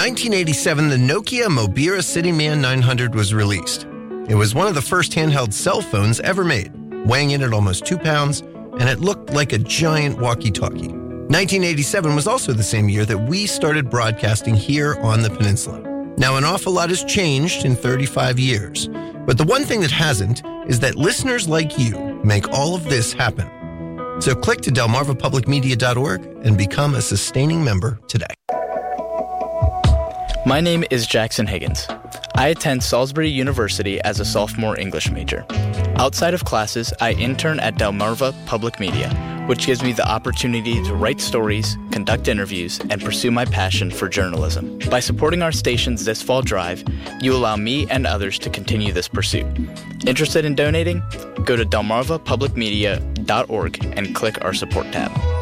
1987, the Nokia Mobira CityMan 900 was released. It was one of the first handheld cell phones ever made, weighing in at almost 2 pounds, and it looked like a giant walkie-talkie. 1987 was also the same year that we started broadcasting here on the peninsula. Now, an awful lot has changed in 35 years, but the one thing that hasn't is that listeners like you make all of this happen. So click to delmarvapublicmedia.org and become a sustaining member today. My name is Jackson Higgins. I attend Salisbury University as a sophomore English major. Outside of classes, I intern at Delmarva Public Media, which gives me the opportunity to write stories, conduct interviews, and pursue my passion for journalism. By supporting our station's This Fall Drive, you allow me and others to continue this pursuit. Interested in donating? Go to delmarvapublicmedia.org and click our support tab.